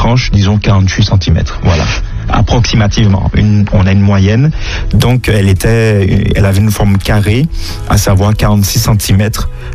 tranche, disons 48 cm. Voilà. Approximativement. On a une moyenne. Donc, elle avait une forme carrée, à savoir 46 cm,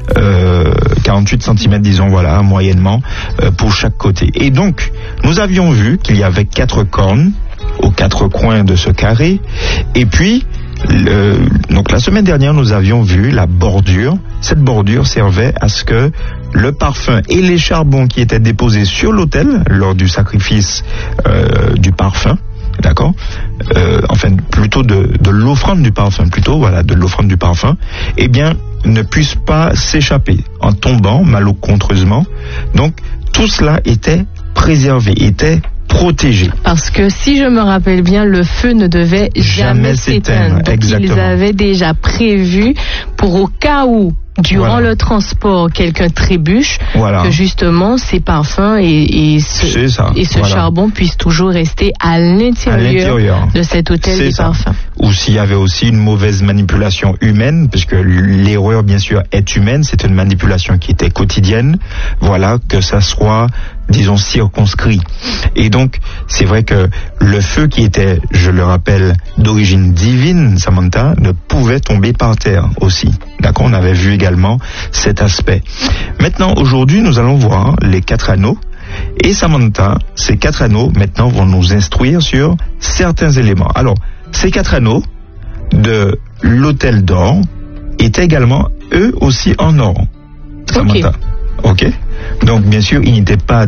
48 cm, disons, voilà, moyennement, pour chaque côté. Et donc, nous avions vu qu'il y avait 4 cornes aux 4 coins de ce carré. Et puis, donc la semaine dernière, nous avions vu la bordure. Cette bordure servait à ce que le parfum et les charbons qui étaient déposés sur l'autel lors du sacrifice du parfum, d'accord, enfin plutôt de l'offrande du parfum, plutôt, voilà, de l'offrande du parfum, eh bien, ne puissent pas s'échapper en tombant malencontreusement. Donc, tout cela était préservé, était protégé. Parce que si je me rappelle bien, le feu ne devait jamais s'éteindre. Donc exactement. Ils avaient déjà prévu pour au cas où, durant le transport, quelqu'un trébuche, que justement ces parfums et ce charbon puissent toujours rester à l'intérieur de cet hôtel des parfums. Ou s'il y avait aussi une mauvaise manipulation humaine, puisque l'erreur bien sûr est humaine, c'est une manipulation qui était quotidienne, voilà, que ça soit, disons, circonscrit. Et donc, c'est vrai que le feu qui était, je le rappelle, d'origine divine, Samantha, ne pouvait tomber par terre aussi. D'accord, on avait vu également cet aspect. Maintenant, aujourd'hui, nous allons voir les 4 anneaux. Et Samantha, ces 4 anneaux, maintenant, vont nous instruire sur certains éléments. Alors, ces 4 anneaux de l'autel d'or étaient également, eux aussi, en or. Samantha. Ok. Donc, bien sûr, il n'était pas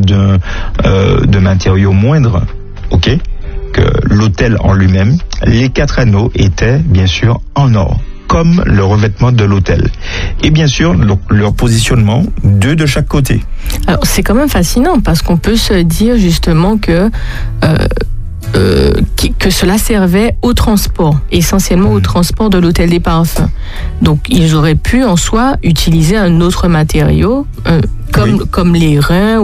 de matériaux moindres, ok, que l'autel en lui-même. Les 4 anneaux étaient, bien sûr, en or, comme le revêtement de l'autel. Et bien sûr, leur positionnement, 2 de chaque côté. Alors, c'est quand même fascinant, parce qu'on peut se dire justement que cela servait au transport, essentiellement au transport de l'autel des parfums. Donc, ils auraient pu en soi utiliser un autre matériau, comme les reins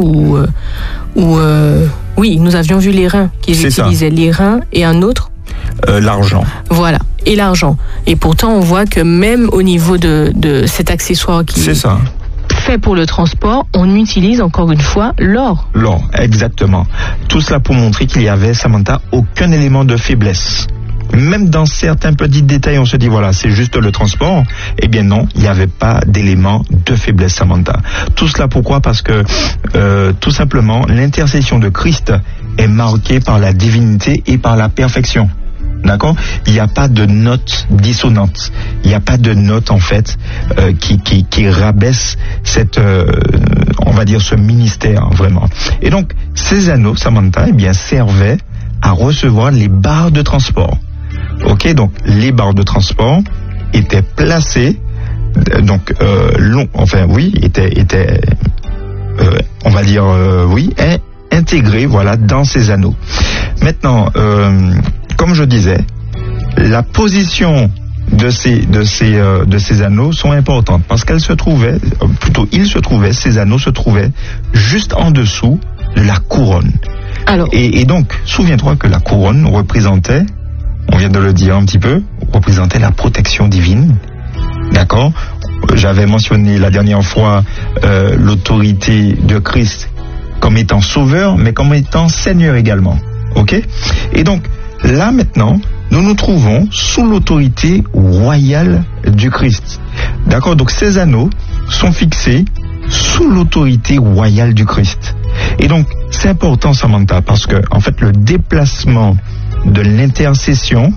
oui, nous avions vu les reins qu'ils utilisaient, les reins et un autre. L'argent. Voilà, et l'argent. Et pourtant, on voit que même au niveau de cet accessoire qui est fait pour le transport, on utilise encore une fois l'or. L'or, exactement. Tout cela pour montrer qu'il y avait, Samantha, aucun élément de faiblesse. Même dans certains petits détails, on se dit, voilà, c'est juste le transport. Eh bien non, il n'y avait pas d'élément de faiblesse, Samantha. Tout cela pourquoi? Parce que, tout simplement, l'intercession de Christ est marquée par la divinité et par la perfection. D'accord? Il n'y a pas de note dissonante. Il n'y a pas de note, en fait, qui rabaisse cette, on va dire, ce ministère, vraiment. Et donc, ces anneaux, Samantha, eh bien, servaient à recevoir les barres de transport. Ok? Donc, les barres de transport étaient placées, donc, étaient, on va dire, intégrées, voilà, dans ces anneaux. Maintenant, comme je disais, la position de ces anneaux sont importantes parce qu'elles se trouvaient, ces anneaux se trouvaient juste en dessous de la couronne. Alors, et donc, souviens-toi que la couronne représentait, on vient de le dire un petit peu, représentait la protection divine. D'accord? J'avais mentionné la dernière fois l'autorité de Christ comme étant sauveur, mais comme étant Seigneur également. Ok? Et donc, là maintenant, nous nous trouvons sous l'autorité royale du Christ. D'accord? Donc ces anneaux sont fixés sous l'autorité royale du Christ. Et donc, c'est important, Samantha, parce que, en fait, le déplacement de l'intercession,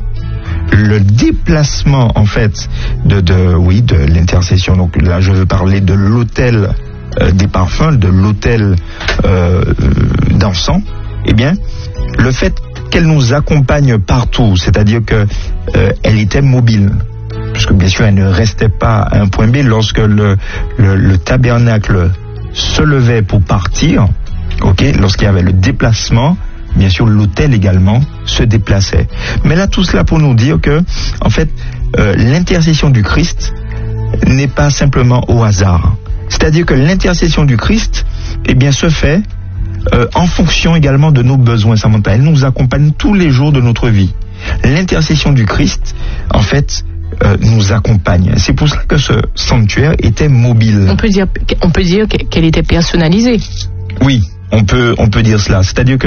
en fait, de l'intercession, donc là, je veux parler de l'autel des parfums, de l'autel d'encens, eh bien, le fait qu'elle nous accompagne partout, c'est-à-dire que elle était mobile, puisque bien sûr elle ne restait pas à un point B. Lorsque le tabernacle se levait pour partir, ok, lorsqu'il y avait le déplacement, bien sûr l'autel également se déplaçait. Mais là, tout cela pour nous dire que, en fait, l'intercession du Christ n'est pas simplement au hasard. C'est-à-dire que l'intercession du Christ, eh bien, se fait en fonction également de nos besoins, Samantha. Elle nous accompagne tous les jours de notre vie. L'intercession du Christ, en fait, nous accompagne. C'est pour cela que ce sanctuaire était mobile. On peut dire qu'elle était personnalisée. Oui, on peut dire cela. C'est-à-dire que